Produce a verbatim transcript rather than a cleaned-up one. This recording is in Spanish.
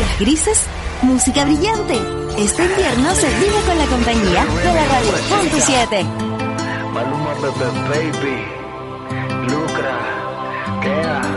días grises, música brillante. Este invierno se vive con la compañía de la Radio Punto siete. Maluma, baby, lucra, queda.